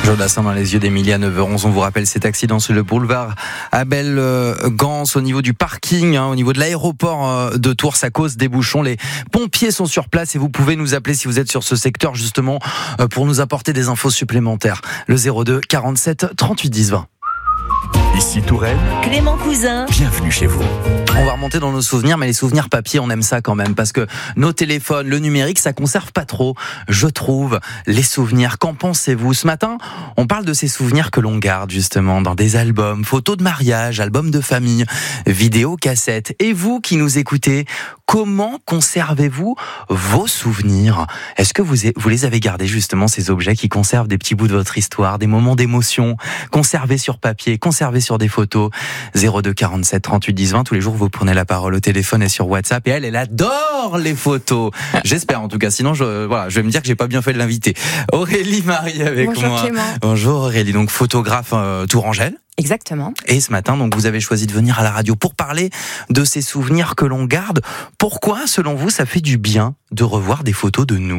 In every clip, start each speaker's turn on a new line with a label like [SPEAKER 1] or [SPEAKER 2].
[SPEAKER 1] Jodassin dans les yeux d'Emilie à 9h11. On vous rappelle cet accident sur le boulevard Abel Gans au niveau du parking, au niveau de l'aéroport de Tours. Ça cause des bouchons. Les pompiers sont sur place et vous pouvez nous appeler si vous êtes sur ce secteur justement pour nous apporter des infos supplémentaires. Le 02 47 38 10 20.
[SPEAKER 2] Ici Touraine,
[SPEAKER 3] Clément Cousin,
[SPEAKER 2] bienvenue chez vous.
[SPEAKER 1] On va remonter dans nos souvenirs, mais les souvenirs papier, on aime ça quand même, parce que nos téléphones, le numérique, ça conserve pas trop, je trouve, les souvenirs. Qu'en pensez-vous ? Ce matin, on parle de ces souvenirs que l'on garde justement dans des albums, photos de mariage, albums de famille, vidéos, cassettes. Et vous qui nous écoutez, comment conservez-vous vos souvenirs ? Est-ce que vous les avez gardés justement, ces objets qui conservent des petits bouts de votre histoire, des moments d'émotion, conservés sur papier, conservés sur des photos ? 02 47 38 10 20, tous les jours vous prenez la parole au téléphone et sur WhatsApp, et elle adore les photos. J'espère en tout cas, sinon je vais me dire que j'ai pas bien fait de l'inviter. Aurélie Marie avec
[SPEAKER 4] Bonjour
[SPEAKER 1] moi.
[SPEAKER 4] Clément.
[SPEAKER 1] Bonjour Aurélie, donc photographe Tourangelle.
[SPEAKER 4] Exactement.
[SPEAKER 1] Et ce matin, donc, vous avez choisi de venir à la radio pour parler de ces souvenirs que l'on garde. Pourquoi, selon vous, ça fait du bien de revoir des photos de nous ?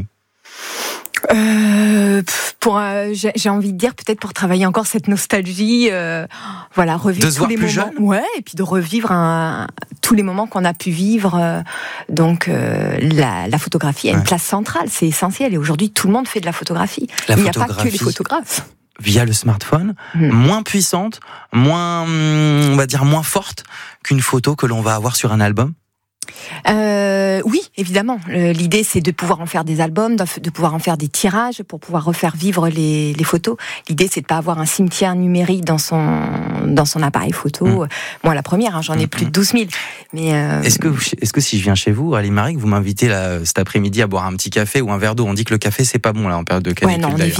[SPEAKER 4] J'ai envie de dire peut-être pour travailler encore cette nostalgie, revivre tous les moments.
[SPEAKER 1] Jeune.
[SPEAKER 4] Ouais, et puis de revivre tous les moments qu'on a pu vivre. Donc la photographie a une place centrale, c'est essentiel. Et aujourd'hui, tout le monde fait de la photographie. Il n'y a pas que les photographes.
[SPEAKER 1] Via le smartphone, moins puissante, on va dire moins forte qu'une photo que l'on va avoir sur un album.
[SPEAKER 4] Oui, évidemment. L'idée, c'est de pouvoir en faire des albums, de pouvoir en faire des tirages pour pouvoir refaire vivre les photos. L'idée, c'est de pas avoir un cimetière numérique dans son appareil photo. Moi, la première, j'en ai plus de 12 000. Mais
[SPEAKER 1] est-ce que si je viens chez vous, Ali Marie, que vous m'invitez là, cet après-midi à boire un petit café ou un verre d'eau, on dit que le café c'est pas bon là en période de canicule.
[SPEAKER 4] Ouais, non, on
[SPEAKER 1] d'ailleurs.